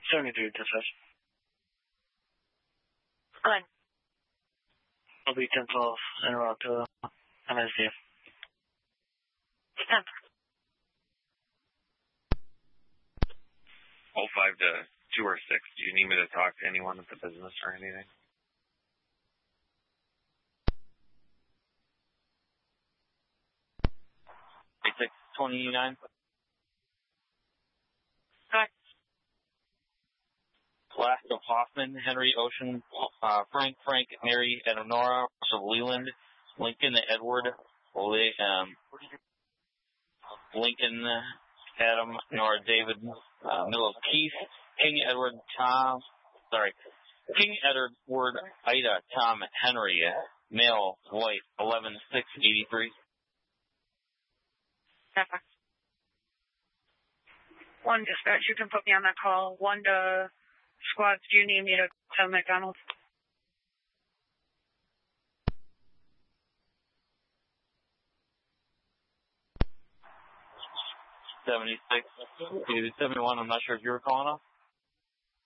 72 dispatch. Go ahead. I'll be 1012 en route to MSDF. 10. 05 to 2 or 6. Do you need me to talk to anyone at the business or anything? $629. Go ahead. Last of Hoffman, Henry, Ocean, Frank, Mary, Eleonora, of Leland, Lincoln, Edward, Lincoln, Adam, Nora, David, Middle of Keith, King Edward, Ida, Tom, Henry, male, white, 11-6-83. 1 dispatch, you can put me on that call. 1 to squads, do you need me to McDonald's? $76, 71, I'm not sure if you were calling off.